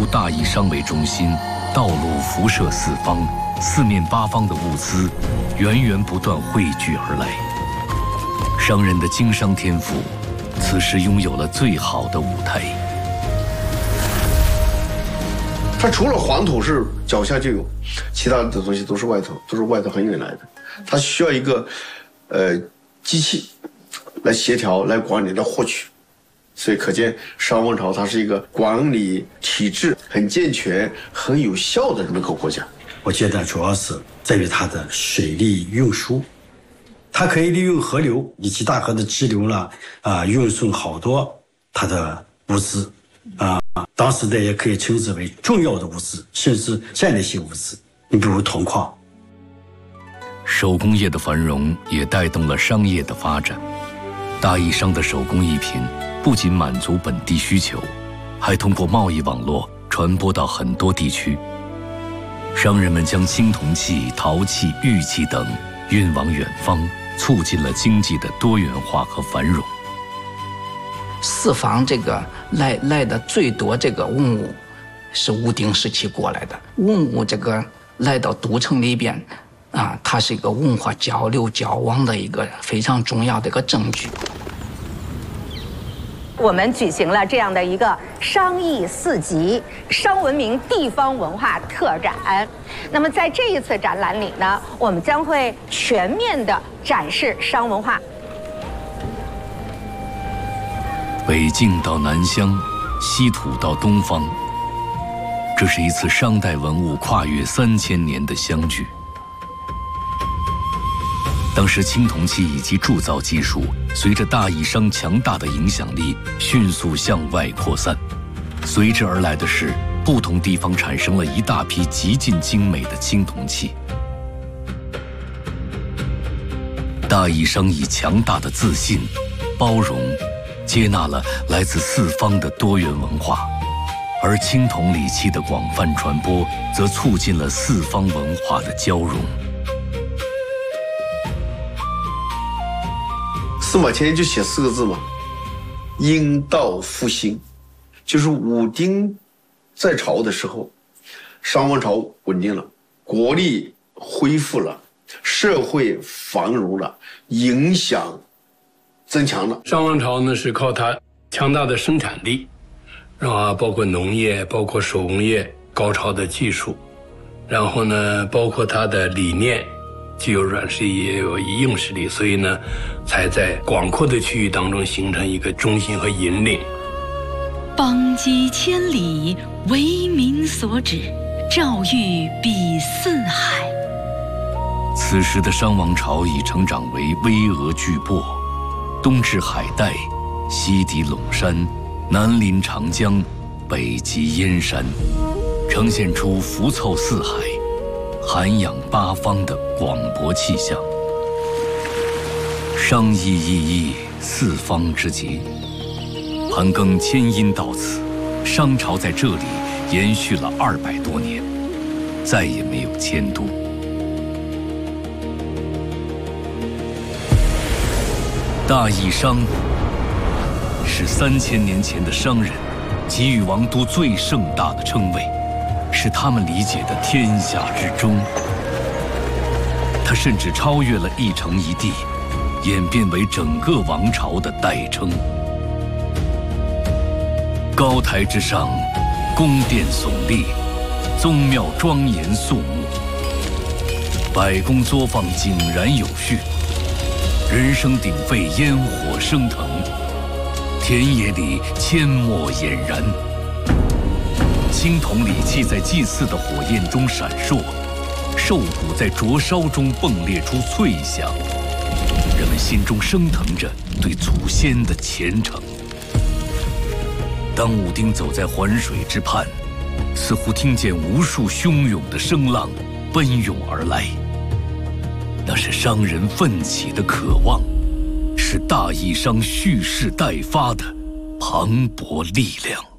大义商为中心，道路辐射四方，四面八方的物资源源不断汇聚而来。商人的经商天赋，此时拥有了最好的舞台。 它除了黄土是脚下就有，其他的东西都是外头很远来的。它需要一个机器来协调、来管理、来获取。所以可见商王朝它是一个管理体制很健全、很有效的这么一个国家。 我觉得主要是在于它的水利运输，它可以利用河流以及大河的支流呢，运送好多它的物资，当时的也可以称之为重要的物资，甚至战略性物资。你比如铜矿。 手工业的繁荣也带动了商业的发展。大义商的手工艺品不仅满足本地需求，还通过贸易网络传播到很多地区。商人们将青铜器、陶器、玉器等运往远方，促进了经济的多元化和繁荣。 四方这个来的最多这个文物是武丁时期过来的。文物这个来到都城里边它是一个文化交流交往的一个非常重要的一个证据。 我们举行了这样的一个商艺四级商文明地方文化特展。那么在这一次展览里呢，我们将会全面的展示商文化。 北境到南疆，西土到东方，这是一次商代文物跨越3000年的相聚。当时青铜器以及铸造技术随着大义商强大的影响力迅速向外扩散，随之而来的是不同地方产生了一大批极尽精美的青铜器。大义商以强大的自信、包容，接纳了来自四方的多元文化，而青铜礼器的广泛传播则促进了四方文化的交融。 司马迁就写4个字嘛，殷道复兴，就是武丁在朝的时候，商王朝稳定了，国力恢复了，社会繁荣了，影响增强了。 商王朝呢是靠它强大的生产力，包括农业，包括手工业高超的技术，然后呢包括它的理念。既有软实力也有硬实力，所以呢才在广阔的区域当中形成一个中心和引领。 邦畿千里，为民所指，诏谕比四海。 此时的商王朝已成长为巍峨巨擘，东至海带，西抵陇山，南临长江，北极燕山，呈现出福凑四海、涵养八方的广博气象。商议意义，四方之极。盘庚迁殷到此，商朝在这里延续了200多年，再也没有迁都。大义商是3000年前的商人给予王都最盛大的称谓，是他们理解的天下之中。它甚至超越了一城一地，演变为整个王朝的代称。高台之上，宫殿耸立，宗庙庄严肃穆，百宫作坊井然有序，人声鼎沸，烟火升腾，田野里阡陌俨然。青铜礼器在祭祀的火焰中闪烁，兽骨在灼烧中迸裂出脆响，人们心中升腾着对祖先的虔诚。当武丁走在环水之畔，似乎听见无数汹涌的声浪奔涌而来，那是商人奋起的渴望，是大义商蓄势待发的磅礴力量。